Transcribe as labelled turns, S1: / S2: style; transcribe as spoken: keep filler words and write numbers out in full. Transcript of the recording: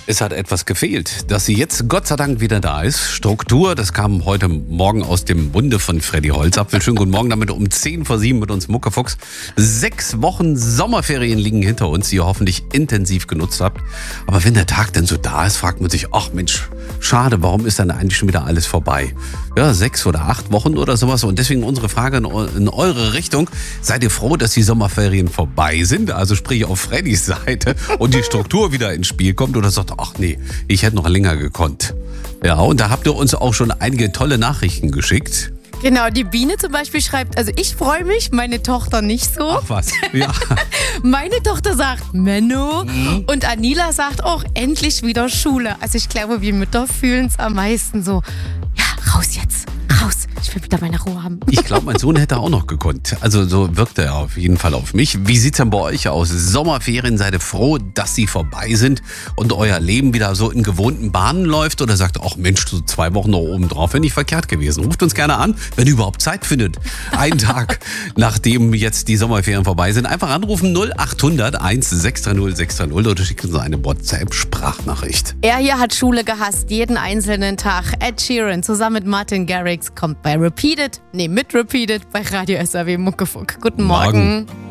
S1: Es hat etwas gefehlt, dass sie jetzt Gott sei Dank wieder da ist. Struktur, das kam heute Morgen aus dem Munde von Freddy Holzapfel. Schönen guten Morgen, damit um zehn vor sieben mit uns Muckefuchs. Sechs Wochen Sommerferien liegen hinter uns, die ihr hoffentlich intensiv genutzt habt. Aber wenn der Tag denn so da ist, fragt man sich, ach Mensch, schade, warum ist dann eigentlich schon wieder alles vorbei? Ja, sechs oder acht Wochen oder sowas. Und deswegen unsere Frage in, in eure Richtung. Seid ihr froh, dass die Sommerferien vorbei sind? Also sprich auf Freddys Seite und die Struktur wieder ins Spiel kommt, oder sagt, ach nee, ich hätte noch länger gekonnt. Ja, und da habt ihr uns auch schon einige tolle Nachrichten geschickt.
S2: Genau, die Biene zum Beispiel schreibt, also ich freue mich, meine Tochter nicht so.
S1: Ach was, ja.
S2: Meine Tochter sagt Menno mhm. und Anila sagt auch endlich wieder Schule. Also ich glaube, wir Mütter fühlen es am meisten so, ja, raus jetzt, raus. Ich will wieder meine Ruhe haben.
S1: Ich glaube, mein Sohn hätte auch noch gekonnt. Also so wirkt er auf jeden Fall auf mich. Wie sieht's denn bei euch aus? Sommerferien, seid ihr froh, dass sie vorbei sind und euer Leben wieder so in gewohnten Bahnen läuft? Oder sagt, ach Mensch, so zwei Wochen noch oben drauf, wäre nicht verkehrt gewesen. Ruft uns gerne an, wenn ihr überhaupt Zeit findet. Einen Tag, nachdem jetzt die Sommerferien vorbei sind. Einfach anrufen null acht hundert eins sechs drei null sechs drei null oder schicken uns eine WhatsApp-Sprachnachricht.
S2: Er hier hat Schule gehasst, jeden einzelnen Tag. Ed Sheeran zusammen mit Martin Garrix kommt bei Repeated, nee, mit Repeated bei Radio S R W Muckefuck. Guten Morgen. Morgen.